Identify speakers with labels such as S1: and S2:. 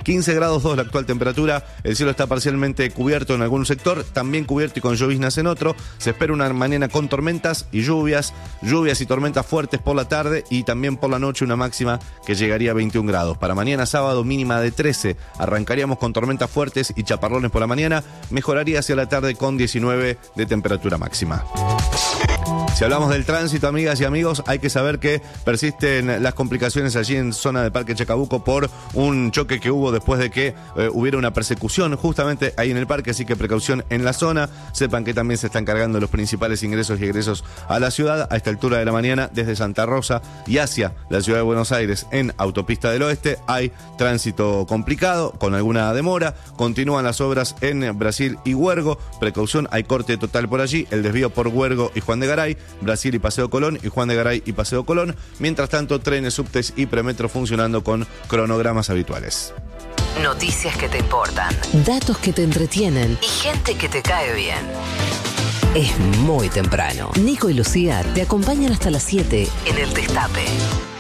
S1: 15 grados 2 la actual temperatura. El cielo está parcialmente cubierto en algún sector, también cubierto y con lloviznas en otro. Se espera una mañana con tormentas y lluvias y tormentas fuertes por la tarde y también por la noche una máxima que llegaría a 21 grados. Para mañana sábado mínima de 13. Arrancaríamos con tormentas fuertes y chaparrones por la mañana. Mejoraría hacia la tarde con 19 de temperatura máxima. Si hablamos del tránsito, amigas y amigos, hay que saber que persisten las complicaciones allí en zona de Parque Chacabuco por un choque que hubo después de que hubiera una persecución justamente ahí en el parque, así que precaución en la zona. Sepan que también se están cargando los principales ingresos y egresos a la ciudad a esta altura de la mañana desde Santa Rosa y hacia la ciudad de Buenos Aires en Autopista del Oeste. Hay tránsito complicado con alguna demora. Continúan las obras en Brasil y Huergo. Precaución, hay corte total por allí. El desvío por Huergo y Juan de Garay, Brasil y Paseo Colón y Juan de Garay y Paseo Colón. Mientras tanto, trenes, subtes y premetro funcionando con cronogramas habituales.
S2: Noticias que te importan, datos que te entretienen y gente que te cae bien. Es muy temprano. Nico y Lucía te acompañan hasta las 7 en El Destape.